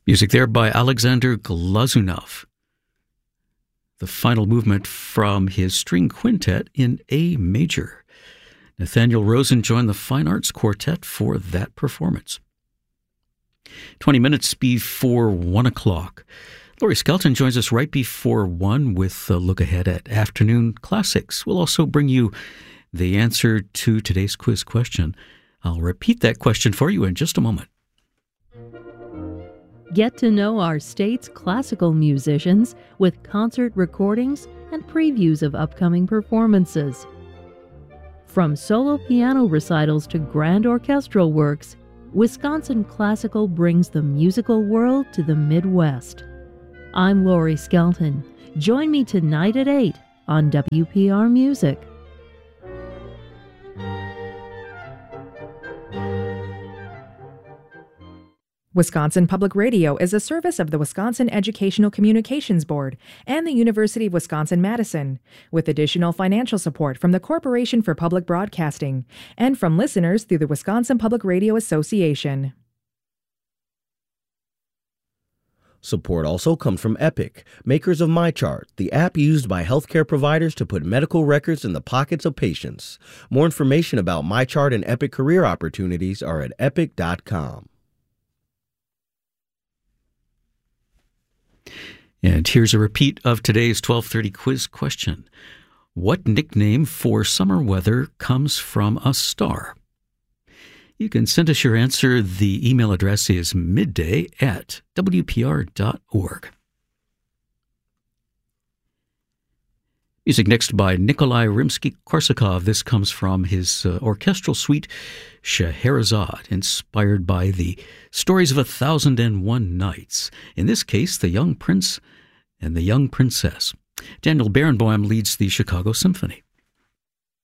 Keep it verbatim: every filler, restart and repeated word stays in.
Music there by Alexander Glazunov. The final movement from his string quintet in A major. Nathaniel Rosen joined the Fine Arts Quartet for that performance. twenty minutes before one o'clock. Laurie Skelton joins us right before one with a look ahead at afternoon classics. We'll also bring you the answer to today's quiz question. I'll repeat that question for you in just a moment. Get to know our state's classical musicians with concert recordings and previews of upcoming performances. From solo piano recitals to grand orchestral works, Wisconsin Classical brings the musical world to the Midwest. I'm Laurie Skelton. Join me tonight at eight on W P R Music. Wisconsin Public Radio is a service of the Wisconsin Educational Communications Board and the University of Wisconsin-Madison, with additional financial support from the Corporation for Public Broadcasting and from listeners through the Wisconsin Public Radio Association. Support also comes from Epic, makers of MyChart, the app used by healthcare providers to put medical records in the pockets of patients. More information about MyChart and Epic career opportunities are at epic dot com. And here's a repeat of today's twelve thirty quiz question. What nickname for summer weather comes from a star? You can send us your answer. The email address is midday at w p r dot org. Music next by Nikolai Rimsky-Korsakov. This comes from his uh, orchestral suite, Scheherazade, inspired by the stories of A Thousand and One Nights. In this case, the young prince and the young princess. Daniel Barenboim leads the Chicago Symphony.